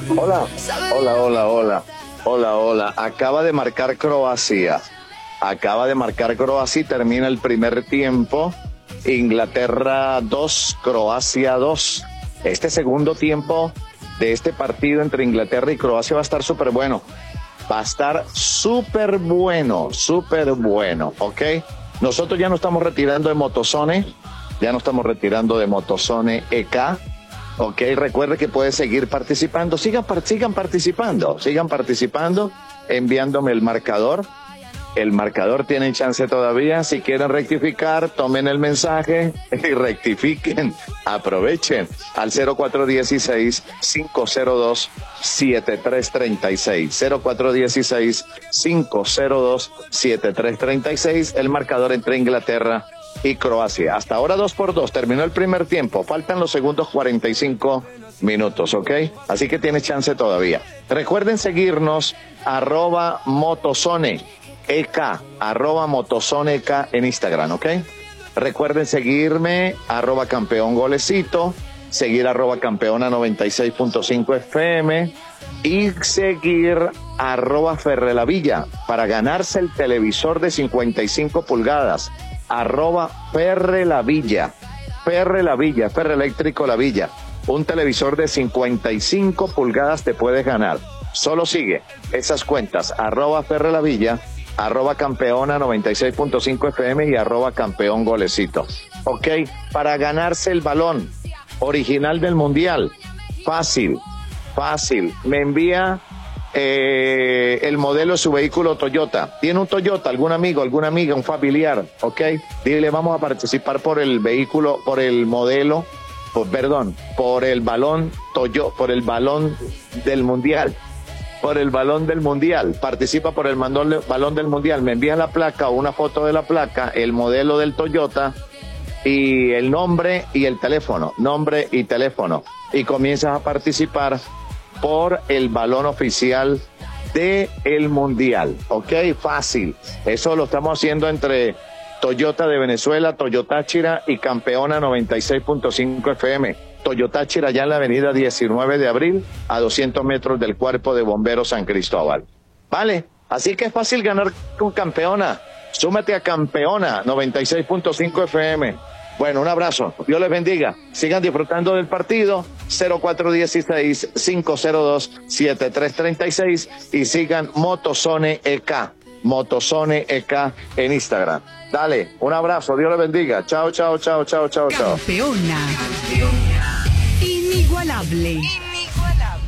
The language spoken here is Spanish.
Hola, hola, hola, hola, hola, hola. Acaba de marcar Croacia. Y termina el primer tiempo. Inglaterra 2, Croacia 2. Este segundo tiempo de este partido entre Inglaterra y Croacia va a estar súper bueno. Va a estar súper bueno, ¿ok? Nosotros ya no estamos retirando de Motozone, EK, ¿ok? Recuerde que puede seguir participando, sigan participando, enviándome el marcador. El marcador tiene chance todavía. Si quieren rectificar, tomen el mensaje y rectifiquen. Aprovechen al 0416-502-7336. 0416-502-7336. El marcador entre Inglaterra y Croacia. Hasta ahora 2-2. Terminó el primer tiempo. Faltan los segundos 45 minutos, ¿ok? Así que tiene chance todavía. Recuerden seguirnos, @Motozone. @Motozone EK en Instagram, ¿ok? Recuerden seguirme, @campeongolecito, seguir @campeona 96.5 FM y seguir @Ferrelavilla para ganarse el televisor de 55 pulgadas, @Ferrelavilla, Ferreeléctrico La Villa. Un televisor de 55 pulgadas te puedes ganar. Solo sigue esas cuentas, @Ferrelavilla, @campeona 96.5 FM y @campeongolecito. Ok, para ganarse el balón original del Mundial, fácil. Me envía el modelo de su vehículo Toyota. ¿Tiene un Toyota? ¿Algún amigo, alguna amiga, un familiar? Ok, dile, vamos a participar por el vehículo, por el modelo, por el balón del Mundial. Por el balón del Mundial, participa por el balón del Mundial. Me envían la placa o una foto de la placa, el modelo del Toyota y el nombre y el teléfono, y comienzas a participar por el balón oficial del Mundial, ¿ok? Fácil. Eso lo estamos haciendo entre Toyota de Venezuela, Toyota Táchira y Campeona 96.5 FM. Toyota Táchira, allá en la avenida 19 de abril, a 200 metros del Cuerpo de Bomberos San Cristóbal. ¿Vale? Así que es fácil ganar con Campeona. Súmate a Campeona 96.5 FM. Bueno, un abrazo. Dios les bendiga. Sigan disfrutando del partido. 0416-502-7336 y sigan Motozone EK. Motozone EK en Instagram. Dale, un abrazo. Dios les bendiga. Chao. Campeona. Inigualable.